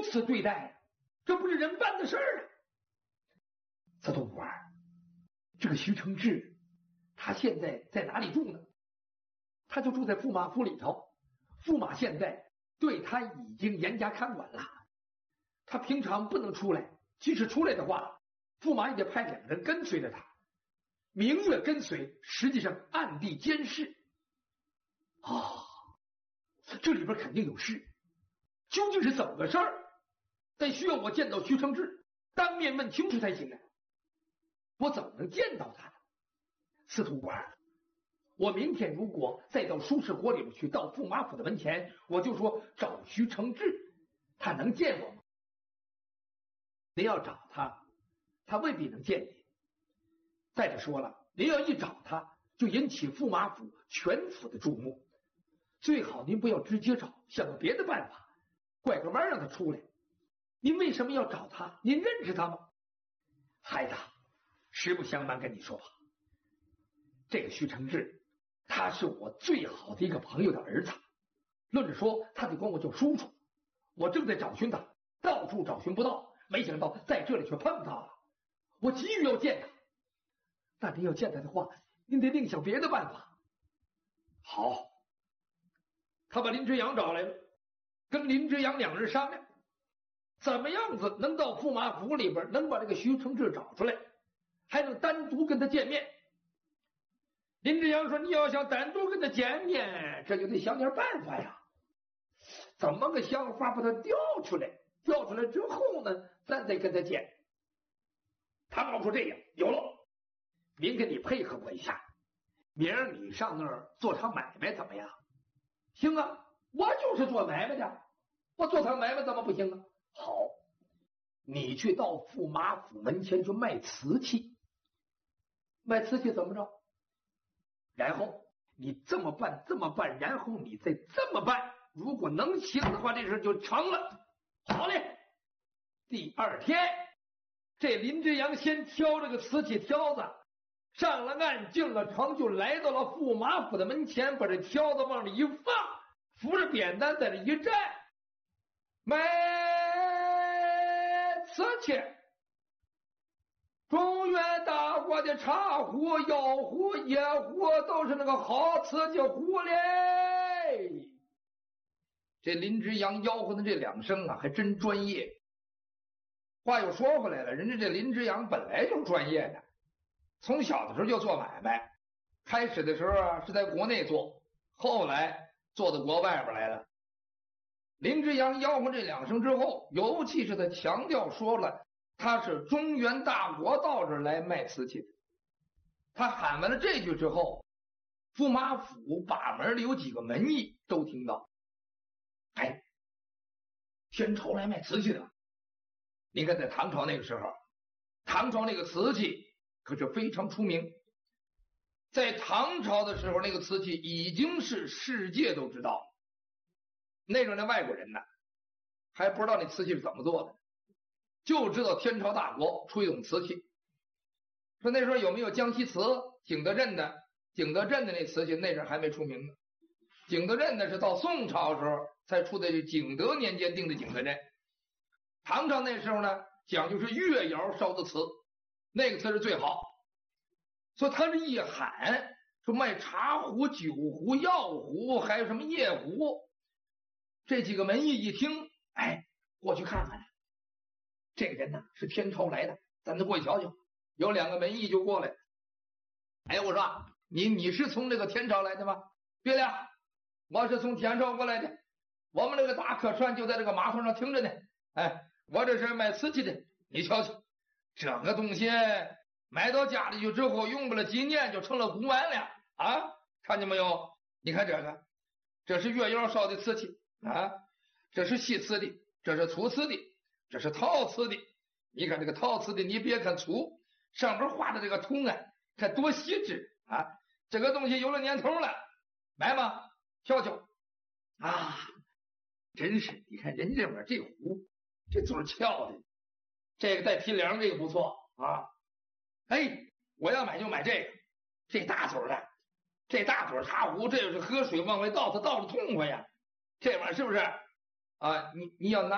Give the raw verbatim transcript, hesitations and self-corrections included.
此对待，这不是人办的事儿啊！司徒官，这个徐承志，他现在在哪里住呢？他就住在驸马府里头，驸马现在对他已经严加看管了，他平常不能出来，即使出来的话，驸马也得派两人跟随着他，明月跟随，实际上暗地监视。哦，这里边肯定有事，究竟是怎么个事儿？得需要我见到徐承志，当面问清楚才行啊！我怎么能见到他呢？司徒官，我明天如果再到舒适国里边去，到驸马府的门前，我就说找徐承志，他能见我吗？您要找他，他未必能见你。再者说了，您要一找他，就引起驸马府全府的注目。最好您不要直接找，想个别的办法，拐个弯让他出来。您为什么要找他？您认识他吗？孩子，实不相瞒跟你说吧，这个徐承志，他是我最好的一个朋友的儿子。论着说，他得管我叫叔叔。我正在找寻他，到处找寻不到，没想到在这里却碰到了。我急于要见他，但您要见他的话，您得另想别的办法。好，他把林之阳找来了，跟林之阳两人商量，怎么样子能到驸马府里边能把这个徐承志找出来，还能单独跟他见面。林之阳说：“你要想单独跟他见面，这就得想点办法呀。怎么个想法把他调出来？调出来之后呢，咱再跟他见。”他冒出这样，有了，明天你配合我一下，明儿你上那儿做场买卖怎么样？行啊，我就是做买卖的，我做场买卖怎么不行啊？好，你去到驸马府门前去卖瓷器，卖瓷器怎么着？然后你这么办，这么办，然后你再这么办，如果能行的话，这事就成了。好嘞，第二天，这林之阳先挑这个瓷器挑子，上了岸，进了城，就来到了驸马府的门前，把这挑子往里一放，扶着扁担在这一站，卖瓷器。中原大国的茶壶、药壶、野壶都是那个好瓷器壶嘞。这林之阳吆喝的这两声啊，还真专业。话又说回来了，人家这林之阳本来就专业的，从小的时候就做买卖，开始的时候啊是在国内做，后来做到国外边来了。林之阳吆喝这两声之后，尤其是他强调说了，他是中原大国到这儿来卖瓷器的。他喊完了这句之后，驸马府把门里有几个门役都听到，哎，天朝来卖瓷器的。你看在唐朝那个时候，唐朝那个瓷器可是非常出名，在唐朝的时候，那个瓷器已经是世界都知道。那时候那外国人呢，还不知道那瓷器是怎么做的，就知道天朝大国出一种瓷器。说那时候有没有江西瓷？景德镇的，景德镇的那瓷器那时候还没出名呢。景德镇的是到宋朝的时候才出的，景德年间定的景德镇。唐朝那时候呢，讲究是越窑烧的瓷，那个瓷是最好。所以他这一喊说卖茶壶、酒壶、药壶，还有什么夜壶，这几个门役一听，哎，过去看看，这个人呢是天朝来的，咱得过去瞧瞧。有两个门役就过来，哎，我说你你是从这个天朝来的吗？对了，我是从天朝过来的，我们这个大客船就在这个码头上停着呢。哎，我这是卖瓷器的，你瞧瞧，这个东西买到家里去之后，用不了几年就成了古玩了啊！看见没有？你看这个，这是越窑烧的瓷器啊，这是细瓷的，这是粗瓷的，这是陶瓷的。你看这个陶瓷的，你别看粗，上面画的这个图案，看多细致啊！这个东西有了年头了，买吗？瞧瞧啊，真是！你看人这边这壶，这嘴翘的，这个带提梁，这个不错啊。哎，我要买就买这个，这大嘴的，这大嘴茶壶，这就是喝水往外倒，它倒着痛快呀。这玩意儿是不是啊？你你要拿。